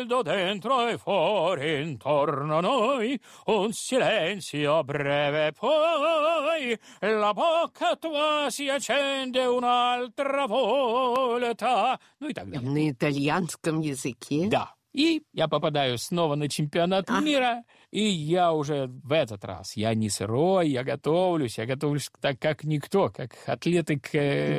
caldo dentro e fuori intorno a noi, un silenzio breve poi, la bocca tua si accende un'altra volta. Ну и так далее. На итальянском языке? Да. И я попадаю снова на чемпионат мира, и я уже в этот раз, я не сырой, я готовлюсь так, как никто, как атлеты к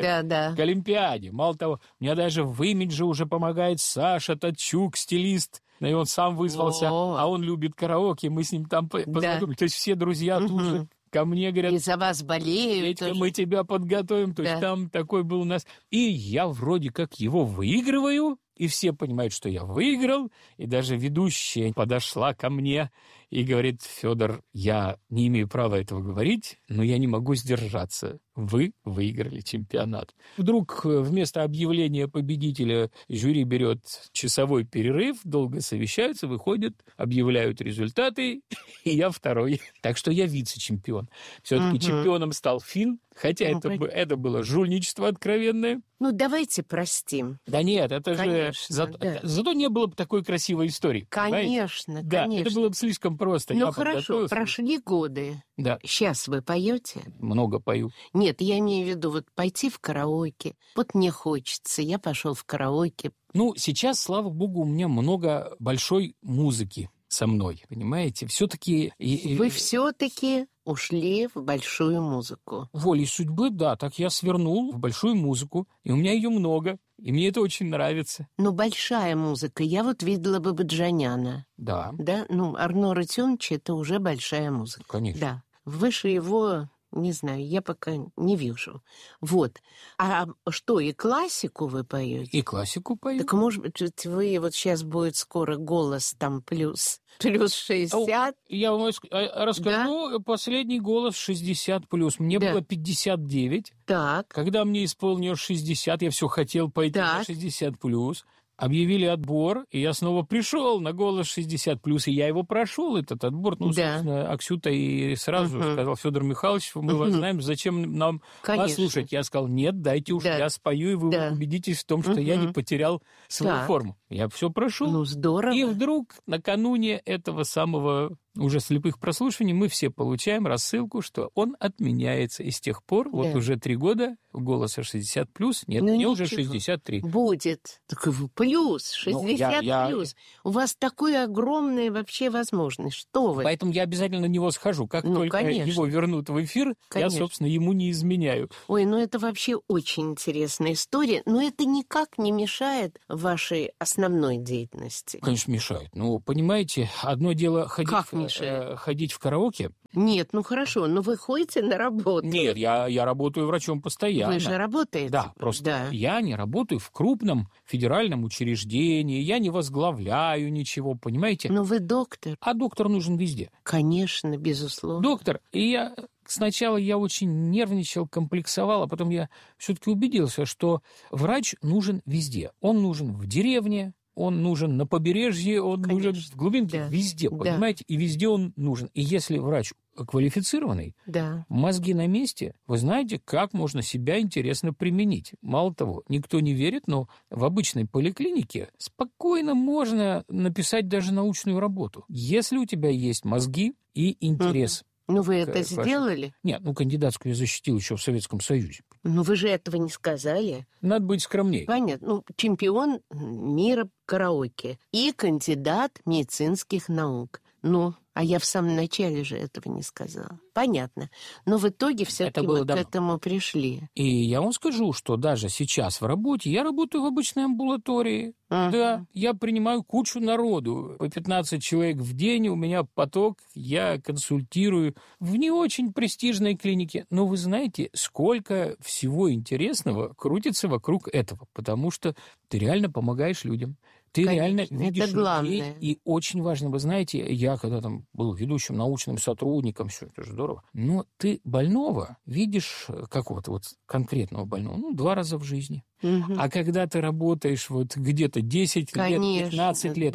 Олимпиаде. Мало того, мне даже в имидже уже помогает Саша Татчук, стилист, и он сам вызвался, а он любит караоке, мы с ним там познакомились. То есть все друзья тут же ко мне говорят... И за вас болеют. Петька, мы тебя подготовим. То есть там такой был у нас... И я вроде как его выигрываю, и все понимают, что я выиграл, и даже ведущая подошла ко мне и говорит: Федор, я не имею права этого говорить, но я не могу сдержаться. Вы выиграли чемпионат. Вдруг вместо объявления победителя жюри берет часовой перерыв, долго совещаются, выходят, объявляют результаты, и я второй. Так что я вице-чемпион. Все-таки чемпионом стал финн, хотя это было жульничество откровенное. Ну, давайте простим. Да нет, это конечно, же... Зато не было бы такой красивой истории. Конечно, понимаете? Да, это было бы слишком просто. Ну, хорошо, прошли годы. Да. Сейчас вы поете? Много пою. Нет, я имею в виду вот пойти в караоке. Вот мне хочется, я пошел в караоке. Ну, сейчас, слава богу, у меня много большой музыки со мной, понимаете? Все-таки... Вы все-таки ушли в большую музыку. Волей судьбы, да, так я свернул в большую музыку, и у меня ее много, и мне это очень нравится. Но большая музыка, я вот видела Бабаджаняна. Да. Да, ну, Арно Ротюнч — это уже большая музыка. Конечно. Да. Выше его... Не знаю, я пока не вижу. Вот. А что, и классику вы поете? И классику пою. Так, может быть, вы вот сейчас будет скоро голос там плюс 60? Я вам расскажу, да? Последний голос 60 плюс. Мне было 59. Так. Когда мне исполнилось 60, я все хотел пойти на 60 плюс. Объявили отбор, и я снова пришел на голос 60+, и я его прошел, этот отбор. Ну, собственно, Аксюта и сразу сказал: Федор Михайлович, мы вас знаем, зачем нам вас слушать? Я сказал: нет, дайте уж, я спою, и вы убедитесь в том, что я не потерял свою форму. Я все прошел. Ну, здорово. И вдруг накануне этого самого уже слепых прослушиваний мы все получаем рассылку, что он отменяется. И с тех пор, вот уже 3 года, голоса 60+, нет, мне уже 63. Будет. Так плюс, 60 плюс. У вас такая огромная вообще возможность. Что вы? Поэтому я обязательно на него схожу. Как только его вернут в эфир, я, собственно, ему не изменяю. Ой, ну это вообще очень интересная история. Но это никак не мешает вашей основной деятельности. Конечно, мешает. Ну, понимаете, одно дело ходить в караоке. Нет, ну хорошо, но вы ходите на работу. Нет, я работаю врачом постоянно. Вы же работаете. Да, просто я не работаю в крупном федеральном учреждении, я не возглавляю ничего, понимаете? Но вы доктор. А доктор нужен везде. Конечно, безусловно. Доктор, и сначала я очень нервничал, комплексовал, а потом я все-таки убедился, что врач нужен везде. Он нужен в деревне, он нужен на побережье, он нужен в глубинке, везде, понимаете? И везде он нужен. И если врач квалифицированный, мозги на месте, вы знаете, как можно себя интересно применить. Мало того, никто не верит, но в обычной поликлинике спокойно можно написать даже научную работу, если у тебя есть мозги и интерес. Ну, вы это сделали? Нет, кандидатскую я защитил еще в Советском Союзе. Ну, вы же этого не сказали. Надо быть скромнее. Понятно. Ну, чемпион мира караоке и кандидат медицинских наук. Ну, а я в самом начале же этого не сказала. Понятно. Но в итоге все-таки мы к этому пришли. И я вам скажу, что даже сейчас в работе, я работаю в обычной амбулатории. Да, я принимаю кучу народу. По 15 человек в день у меня поток, я консультирую в не очень престижной клинике. Но вы знаете, сколько всего интересного крутится вокруг этого, потому что ты реально помогаешь людям. Ты реально видишь людей, и очень важно, вы знаете, я когда там был ведущим научным сотрудником, все это же здорово, но ты больного видишь, какого-то вот конкретного больного, 2 раза в жизни. А когда ты работаешь вот где-то 10 лет, 15 лет,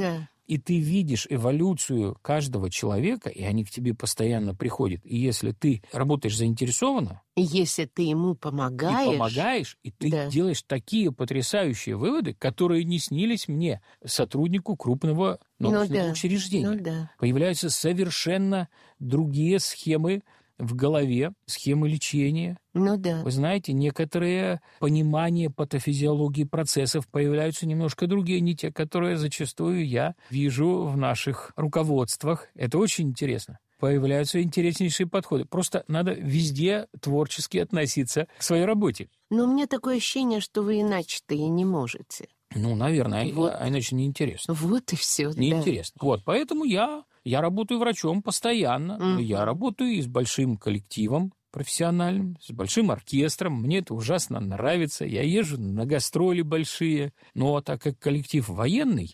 И ты видишь эволюцию каждого человека, и они к тебе постоянно приходят. И если ты работаешь заинтересованно, если ты ему помогаешь, и ты делаешь такие потрясающие выводы, которые не снились мне, сотруднику крупного научного учреждения. Появляются совершенно другие схемы в голове, схемы лечения. Вы знаете, некоторые понимания патофизиологии процессов появляются немножко другие, не те, которые зачастую я вижу в наших руководствах. Это очень интересно. Появляются интереснейшие подходы. Просто надо везде творчески относиться к своей работе. Но у меня такое ощущение, что вы иначе-то и не можете. Наверное, иначе неинтересно. Вот и все. Неинтересно. Вот, поэтому я работаю врачом постоянно. Я работаю и с большим коллективом профессиональным, с большим оркестром. Мне это ужасно нравится. Я езжу на гастроли большие. Но так как коллектив военный,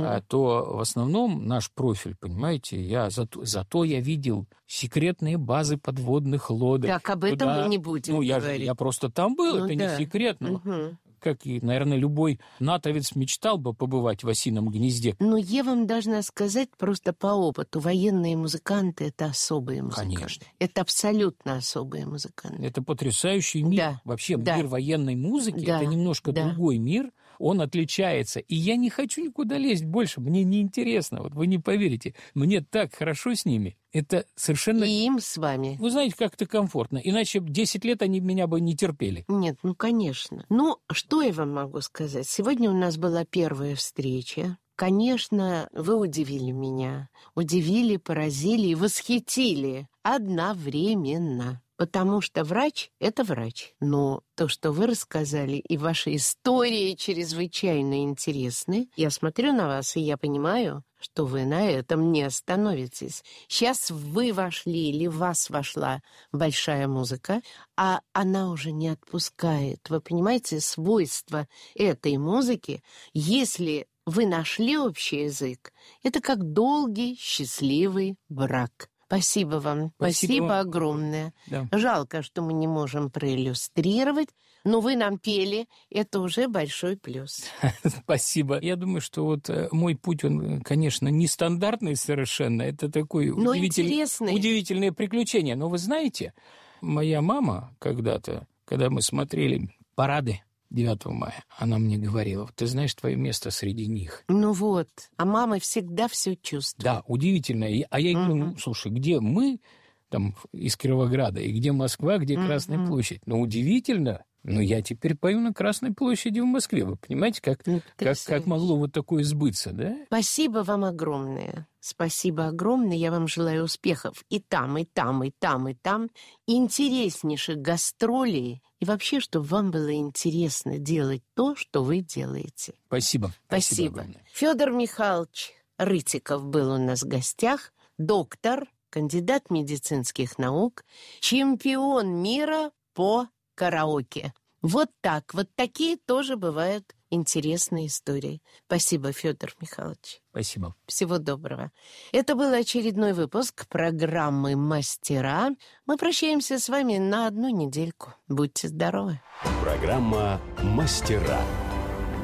то в основном наш профиль, понимаете, зато я видел секретные базы подводных лодок. Так, об этом мы не будем говорить. Я просто там был, это не секретно. Как и, наверное, любой натовец мечтал бы побывать в осином гнезде. Но я вам должна сказать просто по опыту. Военные музыканты — это особые музыканты. Конечно. Это абсолютно особые музыканты. Это потрясающий мир. Вообще мир военной музыки — это немножко другой мир. Он отличается. И я не хочу никуда лезть больше. Мне неинтересно. Вот вы не поверите. Мне так хорошо с ними. Это совершенно... И им с вами. Вы знаете, как-то комфортно. Иначе 10 лет они меня бы не терпели. Нет, конечно. Что я вам могу сказать? Сегодня у нас была первая встреча. Конечно, вы удивили меня. Удивили, поразили и восхитили одновременно. Потому что врач — это врач. Но то, что вы рассказали, и ваши истории чрезвычайно интересны. Я смотрю на вас, и я понимаю, что вы на этом не остановитесь. Сейчас вы вошли или в вас вошла большая музыка, а она уже не отпускает. Вы понимаете, свойства этой музыки, если вы нашли общий язык, это как долгий, счастливый брак. Спасибо вам. Спасибо огромное. Да. Жалко, что мы не можем проиллюстрировать, но вы нам пели. Это уже большой плюс. Спасибо. Я думаю, что вот мой путь, он, конечно, нестандартный совершенно. Это такое удивительное приключение. Но вы знаете, моя мама когда-то, когда мы смотрели парады 9 мая, она мне говорила: ты знаешь, твое место среди них. А мама всегда все чувствует. Да, удивительно. А я ей говорю: слушай, где мы там из Кировограда, и где Москва, где Красная площадь? Удивительно. Я теперь пою на Красной площади в Москве. Вы понимаете, как могло вот такое сбыться, да? Спасибо вам огромное. Спасибо огромное. Я вам желаю успехов и там, и там, и там, и там. Интереснейших гастролей. И вообще, чтобы вам было интересно делать то, что вы делаете. Спасибо. Спасибо. Федор Михайлович Рытиков был у нас в гостях. Доктор, кандидат медицинских наук, чемпион мира по караоке. Вот так. Вот такие тоже бывают интересные истории. Спасибо, Федор Михайлович. Спасибо. Всего доброго. Это был очередной выпуск программы «Мастера». Мы прощаемся с вами на 1 недельку. Будьте здоровы. Программа «Мастера».